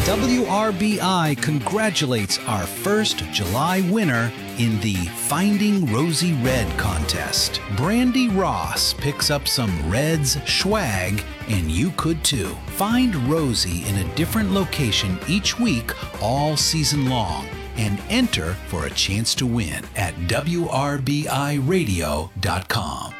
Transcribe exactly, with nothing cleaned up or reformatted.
W R B I congratulates our first July winner in the Finding Rosie Red contest. Brandy Ross picks up some Reds swag, and you could too. Find Rosie in a different location each week all season long and enter for a chance to win at W R B I radio dot com.